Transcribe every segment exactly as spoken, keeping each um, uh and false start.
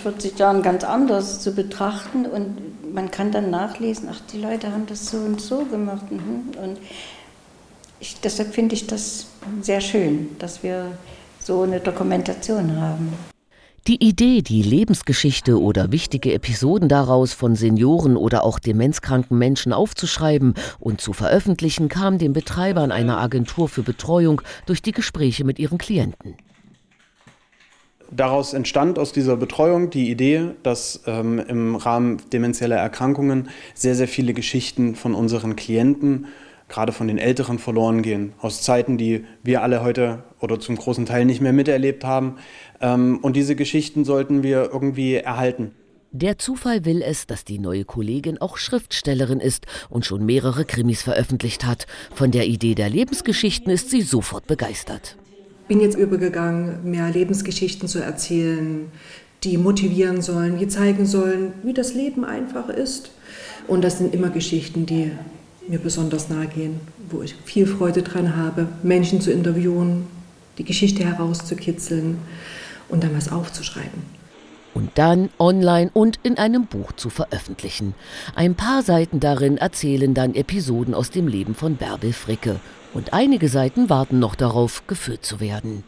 vierzig Jahren ganz anders zu betrachten und man kann dann nachlesen, ach, die Leute haben das so und so gemacht. Und ich, deshalb finde ich das sehr schön, dass wir so eine Dokumentation haben. Die Idee, die Lebensgeschichte oder wichtige Episoden daraus von Senioren oder auch demenzkranken Menschen aufzuschreiben und zu veröffentlichen, kam den Betreibern einer Agentur für Betreuung durch die Gespräche mit ihren Klienten. Daraus entstand aus dieser Betreuung die Idee, dass ähm, im Rahmen demenzieller Erkrankungen sehr, sehr viele Geschichten von unseren Klienten, gerade von den Älteren, verloren gehen. Aus Zeiten, die wir alle heute oder zum großen Teil nicht mehr miterlebt haben. Ähm, und diese Geschichten sollten wir irgendwie erhalten. Der Zufall will es, dass die neue Kollegin auch Schriftstellerin ist und schon mehrere Krimis veröffentlicht hat. Von der Idee der Lebensgeschichten ist sie sofort begeistert. Ich bin jetzt übergegangen, mehr Lebensgeschichten zu erzählen, die motivieren sollen, die zeigen sollen, wie das Leben einfach ist. Und das sind immer Geschichten, die mir besonders nahe gehen, wo ich viel Freude dran habe, Menschen zu interviewen, die Geschichte herauszukitzeln und dann was aufzuschreiben. Und dann online und in einem Buch zu veröffentlichen. Ein paar Seiten darin erzählen dann Episoden aus dem Leben von Bärbel Fricke. Und einige Seiten warten noch darauf, gefüllt zu werden.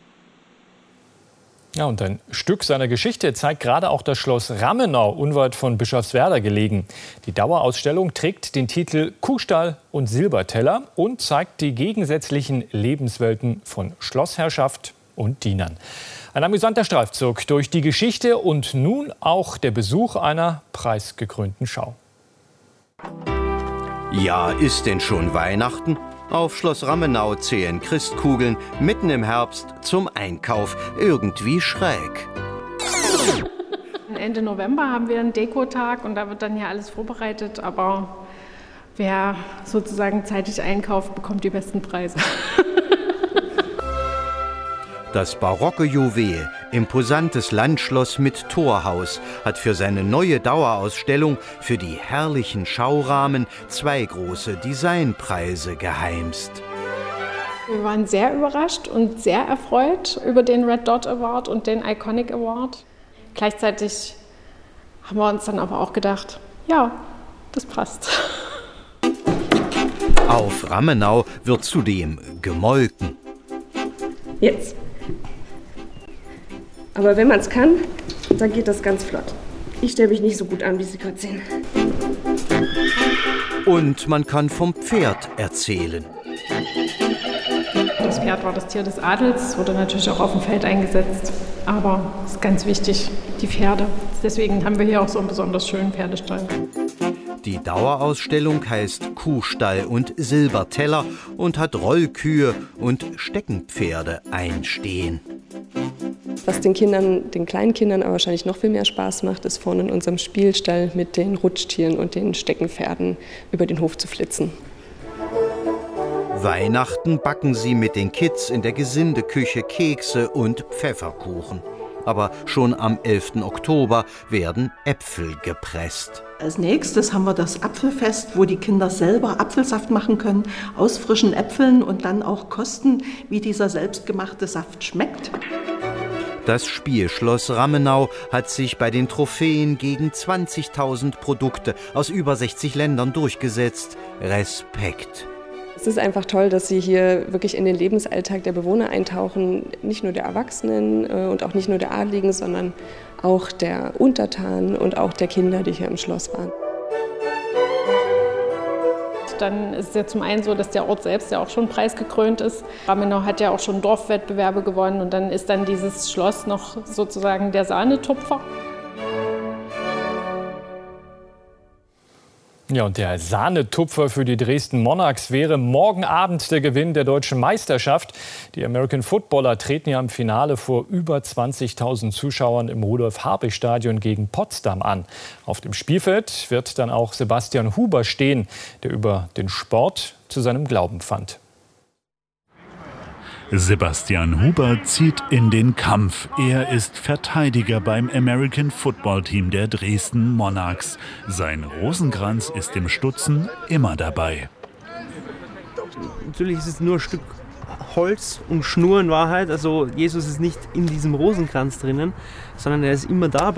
Ja, und ein Stück seiner Geschichte zeigt gerade auch das Schloss Rammenau, unweit von Bischofswerda gelegen. Die Dauerausstellung trägt den Titel Kuhstall und Silberteller und zeigt die gegensätzlichen Lebenswelten von Schlossherrschaft und Dienern. Ein amüsanter Streifzug durch die Geschichte und nun auch der Besuch einer preisgekrönten Schau. Ja, ist denn schon Weihnachten? Auf Schloss Rammenau zählen Christkugeln mitten im Herbst zum Einkauf irgendwie schräg. Ende November haben wir einen Dekotag und da wird dann ja alles vorbereitet, aber wer sozusagen zeitig einkauft, bekommt die besten Preise. Das barocke Juwel, imposantes Landschloss mit Torhaus, hat für seine neue Dauerausstellung für die herrlichen Schaurahmen zwei große Designpreise geheimst. Wir waren sehr überrascht und sehr erfreut über den Red Dot Award und den Iconic Award. Gleichzeitig haben wir uns dann aber auch gedacht, ja, das passt. Auf Rammenau wird zudem gemolken. Jetzt. Aber wenn man es kann, dann geht das ganz flott. Ich stelle mich nicht so gut an, wie Sie gerade sehen. Und man kann vom Pferd erzählen. Das Pferd war das Tier des Adels, wurde natürlich auch auf dem Feld eingesetzt. Aber es ist ganz wichtig, die Pferde. Deswegen haben wir hier auch so einen besonders schönen Pferdestall. Die Dauerausstellung heißt Kuhstall und Silberteller und hat Rollkühe und Steckenpferde einstehen. Was den Kindern, den kleinen Kindern aber wahrscheinlich noch viel mehr Spaß macht, ist vorne in unserem Spielstall mit den Rutschtieren und den Steckenpferden über den Hof zu flitzen. Weihnachten backen sie mit den Kids in der Gesindeküche Kekse und Pfefferkuchen. Aber schon am elften Oktober werden Äpfel gepresst. Als nächstes haben wir das Apfelfest, wo die Kinder selber Apfelsaft machen können aus frischen Äpfeln und dann auch kosten, wie dieser selbstgemachte Saft schmeckt. Das Spielschloss Rammenau hat sich bei den Trophäen gegen zwanzigtausend Produkte aus über sechzig Ländern durchgesetzt. Respekt! Es ist einfach toll, dass Sie hier wirklich in den Lebensalltag der Bewohner eintauchen, nicht nur der Erwachsenen und auch nicht nur der Adligen, sondern auch der Untertanen und auch der Kinder, die hier im Schloss waren. Dann ist es ja zum einen so, dass der Ort selbst ja auch schon preisgekrönt ist. Rammenau hat ja auch schon Dorfwettbewerbe gewonnen und dann ist dann dieses Schloss noch sozusagen der Sahnetupfer. Ja, und der Sahnetupfer für die Dresden Monarchs wäre morgen Abend der Gewinn der deutschen Meisterschaft. Die American Footballer treten ja im Finale vor über zwanzigtausend Zuschauern im Rudolf-Habich-Stadion gegen Potsdam an. Auf dem Spielfeld wird dann auch Sebastian Huber stehen, der über den Sport zu seinem Glauben fand. Sebastian Huber zieht in den Kampf. Er ist Verteidiger beim American Football Team der Dresden Monarchs. Sein Rosenkranz ist im Stutzen immer dabei. Natürlich ist es nur ein Stück Holz und Schnur in Wahrheit. Also Jesus ist nicht in diesem Rosenkranz drinnen, sondern er ist immer da.